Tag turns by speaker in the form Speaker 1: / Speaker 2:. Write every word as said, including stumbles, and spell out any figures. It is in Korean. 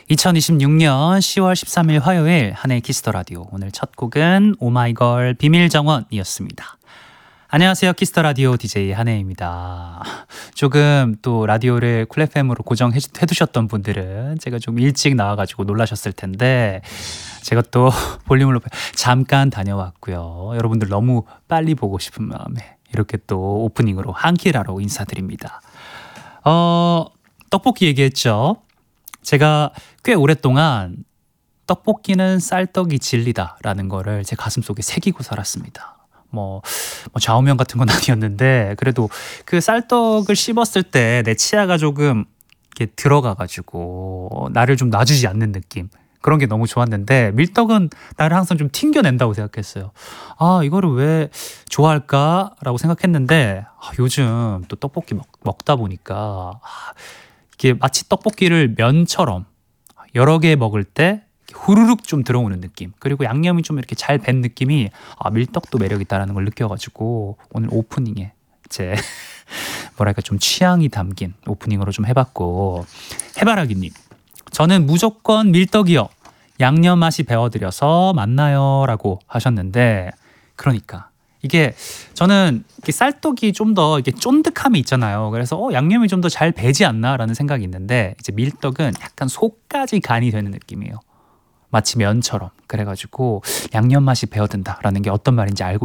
Speaker 1: 이천이십육 년 시월 십삼일 화요일 한해의 키스더 라디오. 오늘 첫 곡은 오마이걸 비밀정원이었습니다. 안녕하세요. 키스더 라디오 디제이 한해입니다. 조금 또 라디오를 쿨 에프엠으로 고정해 두셨던 분들은 제가 좀 일찍 나와가지고 놀라셨을 텐데, 제가 또 볼륨을 높여 잠깐 다녀왔고요. 여러분들 너무 빨리 보고 싶은 마음에 이렇게 또 오프닝으로 한키라로 인사드립니다. 어, 떡볶이 얘기했죠. 제가 꽤 오랫동안 떡볶이는 쌀떡이 진리다라는 거를 제 가슴속에 새기고 살았습니다. 뭐, 뭐 좌우명 같은 건 아니었는데, 그래도 그 쌀떡을 씹었을 때 내 치아가 조금 이렇게 들어가가지고 나를 좀 놔주지 않는 느낌, 그런 게 너무 좋았는데, 밀떡은 나를 항상 좀 튕겨낸다고 생각했어요. 아, 이거를 왜 좋아할까라고 생각했는데, 아, 요즘 또 떡볶이 먹, 먹다 보니까 아, 이게 마치 떡볶이를 면처럼 여러 개 먹을 때 후루룩 좀 들어오는 느낌, 그리고 양념이 좀 이렇게 잘 밴 느낌이, 아, 밀떡도 매력 있다라는 걸 느껴가지고 오늘 오프닝에 제 뭐랄까 좀 취향이 담긴 오프닝으로 좀 해봤고, 해바라기님, 저는 무조건 밀떡이요. 양념 맛이 배워드려서 맞나요? 라고 하셨는데, 그러니까 이게 저는 이렇게 쌀떡이 좀 더 이렇게 쫀득함이 있잖아요. 그래서 어, 양념이 좀 더 잘 배지 않나라는 생각이 있는데, 이제 밀떡은 약간 속까지 간이 되는 느낌이에요. 마치 면처럼. 그래가지고 양념 맛이 배어든다라는 게 어떤 말인지 알고